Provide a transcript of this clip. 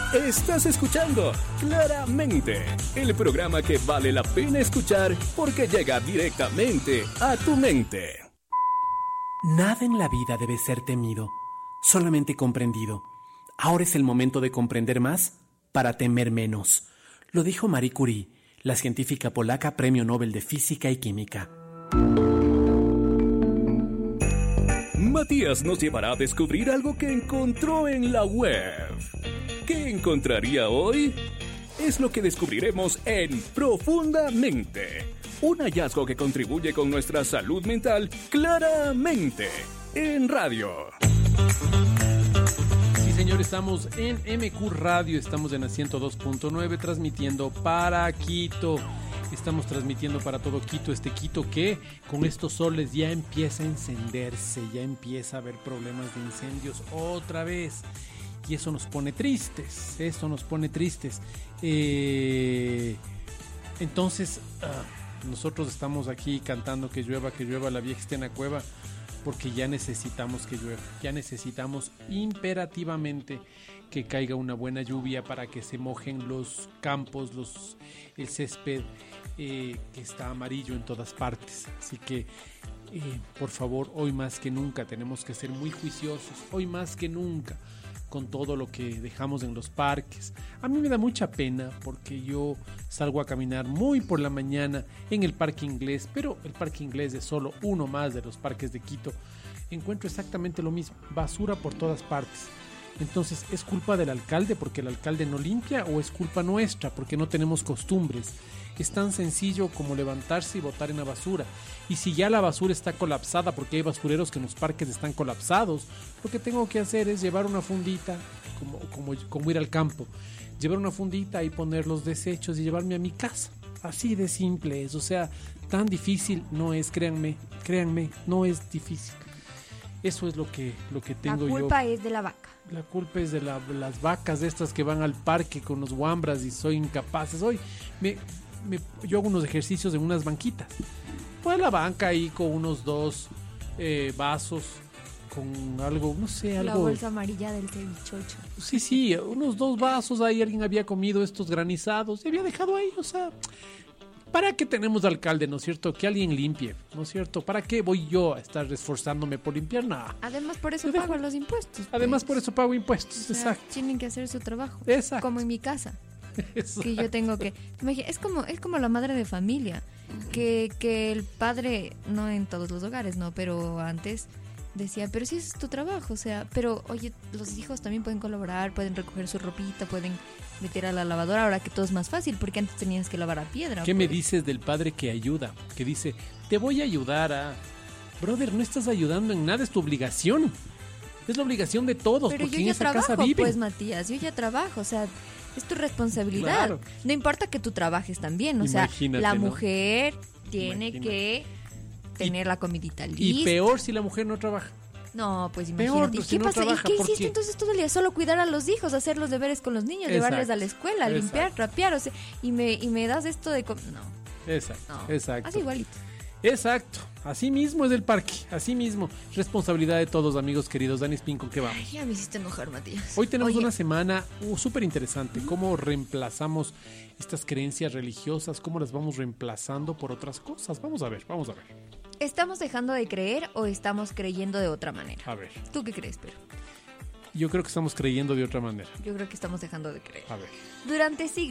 Estás escuchando Claramente, el programa que vale la pena escuchar porque llega directamente a tu mente. Nada en la vida debe ser temido, solamente comprendido. Ahora es el momento de comprender más para temer menos. Lo dijo Marie Curie, la científica polaca Premio Nobel de Física y Química. Matías nos llevará a descubrir algo que encontró en la web. ¿Qué encontraría hoy? Es lo que descubriremos en Profundamente. Un hallazgo que contribuye con nuestra salud mental claramente en radio. Sí, señor, estamos en MQ Radio, estamos en la 102.9 transmitiendo para Quito. Estamos transmitiendo para todo Quito, este Quito que con estos soles ya empieza a encenderse, ya empieza a haber problemas de incendios otra vez. Y eso nos pone tristes, Entonces, nosotros estamos aquí cantando que llueva, la vieja esté en la cueva, porque ya necesitamos que llueva, ya necesitamos imperativamente que caiga una buena lluvia para que se mojen los campos, el césped que está amarillo en todas partes. Así que, por favor, hoy más que nunca tenemos que ser muy juiciosos, hoy más que nunca, con todo lo que dejamos en los parques. A mí me da mucha pena porque yo salgo a caminar muy por la mañana en el Parque Inglés, pero el Parque Inglés es solo uno más de los parques de Quito. Encuentro exactamente lo mismo, basura por todas partes. Entonces, ¿es culpa del alcalde porque el alcalde no limpia o es culpa nuestra porque no tenemos costumbres? Es tan sencillo como levantarse y botar en la basura. Y si ya la basura está colapsada porque hay basureros que en los parques están colapsados, lo que tengo que hacer es llevar una fundita, como ir al campo, llevar una fundita y poner los desechos y llevarme a mi casa. Así de simple es, o sea, tan difícil no es, créanme, no es difícil. Eso es lo que tengo yo. La culpa es de la vaca. La culpa es de las vacas estas que van al parque con los guambras y soy incapaces. Hoy yo hago unos ejercicios en unas banquitas. Voy a la banca ahí con unos 2 vasos, con algo, no sé, algo. La bolsa amarilla del cevichocho. Sí, unos 2 vasos ahí. Alguien había comido estos granizados y había dejado ahí, o sea. ¿Para qué tenemos alcalde, no es cierto? Que alguien limpie, ¿no es cierto? ¿Para qué voy yo a estar esforzándome por limpiar? Nada. Además, por eso pago los impuestos. Además, por eso pago impuestos, o sea, exacto. Tienen que hacer su trabajo. Exacto. Como en mi casa. Exacto. Que yo tengo que... Es como la madre de familia. Que el padre, no en todos los hogares, no, pero antes decía, pero si ese es tu trabajo, o sea, pero oye, los hijos también pueden colaborar, pueden recoger su ropita, pueden meter a la lavadora, ahora que todo es más fácil, porque antes tenías que lavar a piedra. ¿Qué me dices del padre que ayuda? Que dice, te voy a ayudar a... Brother, no estás ayudando en nada, es tu obligación. Es la obligación de todos, pero porque yo en ya esa trabajo, casa viven. pues, Matías, yo ya trabajo, o sea, es tu responsabilidad. Claro. No importa que tú trabajes también, o Imagínate, sea, la ¿no? mujer tiene que tener la comidita lista. Y peor si la mujer no trabaja. No, pues Peor, imagínate. pues, ¿Y si qué no pasa? trabaja, ¿Y qué porque... hiciste entonces todo el día? Solo cuidar a los hijos, hacer los deberes con los niños, llevarles a la escuela, limpiar, trapear, o sea, y me das esto de... No. Exacto. Haz igualito. Exacto. Así mismo es el parque. Así mismo. Responsabilidad de todos, amigos queridos. Dani Spin, ¿con qué vamos? Ay, ya me hiciste enojar, Matías. Hoy tenemos una semana súper interesante. ¿Cómo reemplazamos estas creencias religiosas? ¿Cómo las vamos reemplazando por otras cosas? Vamos a ver. ¿Estamos dejando de creer o estamos creyendo de otra manera? A ver. ¿Tú qué crees, Pero? Yo creo que estamos creyendo de otra manera. Yo creo que estamos dejando de creer. A ver. Durante siglos